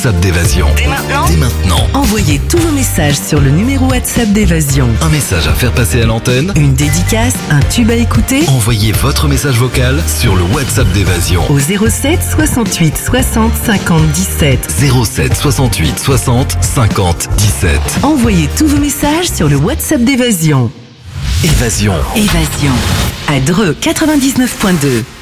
WhatsApp d'Évasion. Dès maintenant. Envoyez tous vos messages sur le numéro WhatsApp d'Évasion. Un message à faire passer à l'antenne. Une dédicace, un tube à écouter. Envoyez votre message vocal sur le WhatsApp d'Évasion. Au 07 68 60 50 17. 07 68 60 50 17. Envoyez tous vos messages sur le WhatsApp d'Évasion. Évasion. À Dreux 99.2.